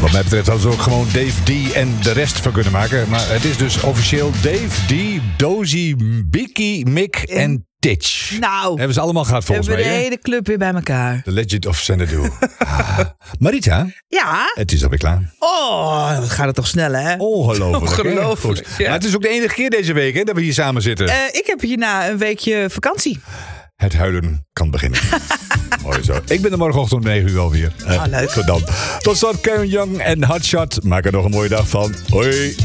Wat mij betreft hadden ze ook gewoon Dave D en de rest van kunnen maken. Maar het is dus officieel Dave D, Dozy, Biki, Mick en Titch. Nou, Hebben ze allemaal gehad volgens mij. We hebben de hele club weer bij elkaar. The Legend of Xanadu. Marita, Ja? het is alweer klaar. Oh, wat gaat het toch snel, hè? Ongelooflijk. hè? Ongelooflijk, Goed. ja. Maar het is ook de enige keer deze week hè, dat we hier samen zitten. Ik heb hierna een weekje vakantie. Het huilen kan beginnen. Mooi zo. Ik ben er morgenochtend om 9 uur alweer. Leuk. Tot dan. Tot slot Karen Young en Hotshot. Maak er nog een mooie dag van. Hoi.